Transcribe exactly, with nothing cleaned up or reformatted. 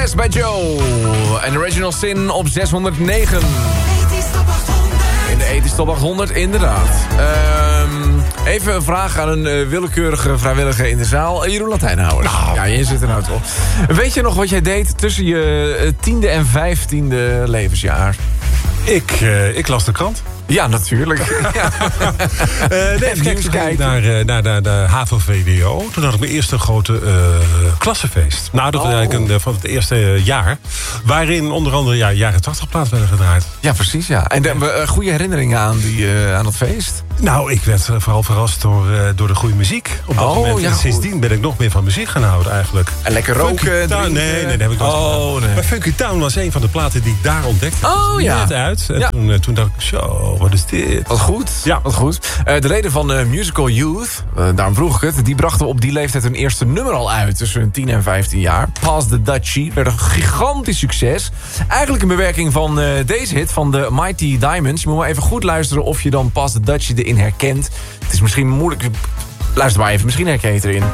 Success bij Joe. En Original Sin op zeshonderdnegen. In de ethisch top achthonderd, inderdaad. Um, even een vraag aan een uh, willekeurige vrijwilliger in de zaal. Uh, Jeroen Latijnhouwers. Nou. Ja, je zit er nou toch. Weet je nog wat jij deed tussen je uh, tiende en vijftiende levensjaar? Ik, uh, ik las de krant. Ja, natuurlijk. Ja. uh, nee, even kijken, kijken. Naar, uh, naar, naar de H V O V D O. Toen had ik mijn eerste grote uh, klassenfeest. Nou, dat was oh. eigenlijk een, van het eerste jaar. Waarin onder andere ja, jaren tachtig plaat werden gedraaid. Ja, precies, ja. En de, uh, goede herinneringen aan, die, uh, aan dat feest? Nou, ik werd uh, vooral verrast door, uh, door de goede muziek. Op dat oh, moment. Ja, en sindsdien ben ik nog meer van muziek gaan houden eigenlijk. En lekker roken? Town, nee, nee, dat heb ik nooit oh, gedaan. Nee. Maar Funky Town was een van de platen die ik daar ontdekte. Oh, ja. Net uit. En ja. toen, uh, toen dacht ik, zo, wat is dit? Wat goed. Ja. Wat goed. Uh, de reden van uh, Musical Youth, uh, daarom vroeg ik het... die brachten op die leeftijd hun eerste nummer al uit... tussen hun tien en vijftien jaar. Pass the Dutchie. Werd een gigantisch succes. Eigenlijk een bewerking van uh, deze hit van de Mighty Diamonds. Je moet maar even goed luisteren of je dan Pass the Dutchie erin herkent. Het is misschien moeilijk... Luister maar even, misschien herken je het erin.